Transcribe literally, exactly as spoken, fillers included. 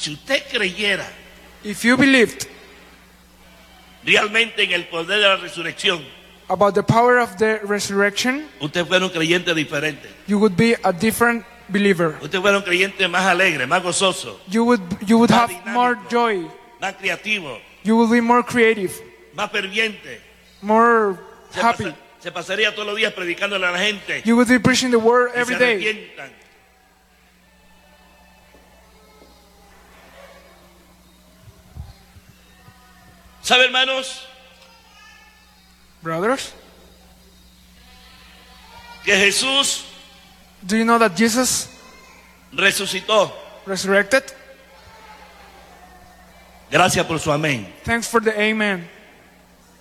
Si usted creyera If you believed realmente en el poder de la resurrección, about the power of the resurrection, usted fuera un creyente diferente. you would be a different believer. Usted fuera un creyente más alegre, más gozoso, You would you would Más have more dinámico. joy. más creativo, You will be more creative, más ferviente. more Se, happy. pasa- se pasaría todos los días predicándole a la gente. You would be preaching the word que every se day. arrepientan. ¿Sabe, hermanos, Brothers, que Jesús do you know that Jesus resucitó? resurrected? Gracias por su amén. Thanks for the amen.